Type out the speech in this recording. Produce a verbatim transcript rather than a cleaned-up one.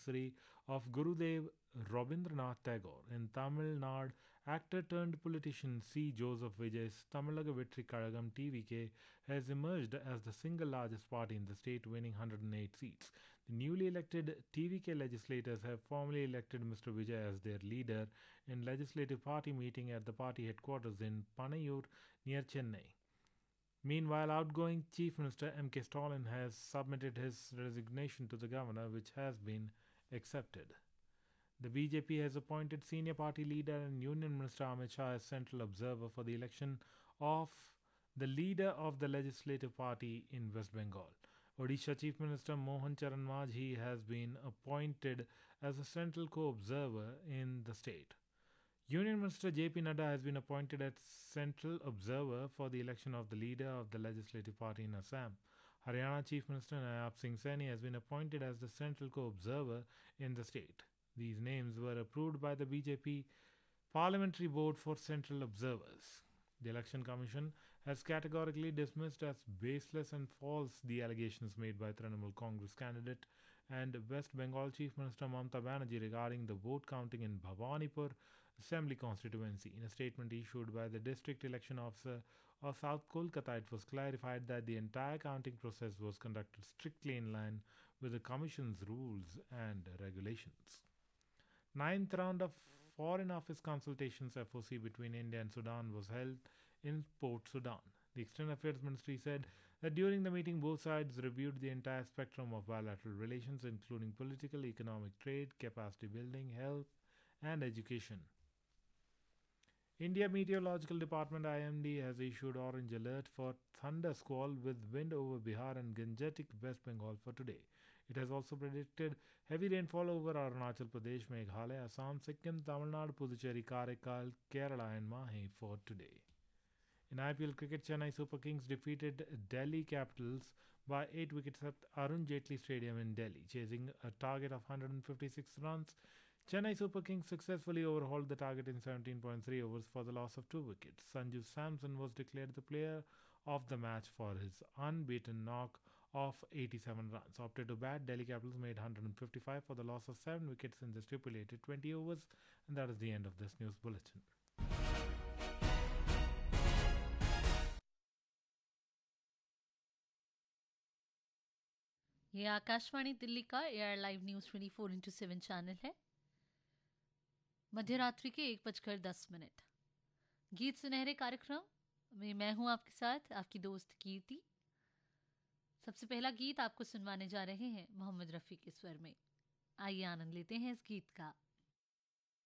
anniversary of Gurudev Rabindranath Tagore. In Tamil Nadu, actor turned politician C. Joseph Vijay's Tamilaga Vetri Kazhagam T V K has emerged as the single largest party in the state, winning one hundred eight seats. The newly elected T V K legislators have formally elected Mister Vijay as their leader in legislative party meeting at the party headquarters in Panayur near Chennai. Meanwhile, outgoing Chief Minister M K Stalin has submitted his resignation to the governor, which has been accepted. The B J P has appointed senior party leader and Union Minister Amit Shah as central observer for the election of the leader of the legislative party in West Bengal. Odisha Chief Minister Mohan Charan Majhi has been appointed as a central co-observer in the state. Union Minister J P Nadda has been appointed as central observer for the election of the leader of the legislative party in Assam. Haryana Chief Minister Nayab Singh Saini has been appointed as the central co-observer in the state. These names were approved by the B J P Parliamentary Board for Central Observers. The Election Commission has categorically dismissed as baseless and false the allegations made by Trinamool Congress candidate and West Bengal Chief Minister Mamata Banerjee regarding the vote counting in Bhawanipur Assembly constituency. In a statement issued by the District Election Officer of South Kolkata, it was clarified that the entire counting process was conducted strictly in line with the Commission's rules and regulations. Ninth round of Foreign Office Consultations F O C between India and Sudan was held in Port Sudan. The External Affairs Ministry said that during the meeting, both sides reviewed the entire spectrum of bilateral relations, including political, economic, trade, capacity building, health, and education. India Meteorological Department I M D has issued orange alert for thunder squall with wind over Bihar and Gangetic West Bengal for today. It has also predicted heavy rainfall over Arunachal Pradesh, Meghalaya, Assam, Sikkim, Tamil Nadu, Puducherry, Karaikal, Kerala and Mahe for today. In I P L cricket, Chennai Super Kings defeated Delhi Capitals by eight wickets at Arun Jaitley Stadium in Delhi, chasing a target of one hundred fifty-six runs. Chennai Super Kings successfully overhauled the target in seventeen point three overs for the loss of two wickets. Sanju Samson was declared the player of the match for his unbeaten knock of eighty-seven runs. Opted to bat, Delhi Capitals made one hundred fifty-five for the loss of seven wickets in the stipulated twenty overs. And that is the end of this news bulletin. ये आकाशवाणी दिल्ली का air live news twenty four into seven channel है। मध्यरात्रि के एक बजकर दस minute गीत सुनहरे कार्यक्रम में मैं हूं आपके साथ, आपकी दोस्त कीर्ति। सबसे पहला गीत आपको सुनवाने जा रहे हैं मोहम्मद रफ़ी के स्वर में। आइए आनंद लेते हैं इस गीत का।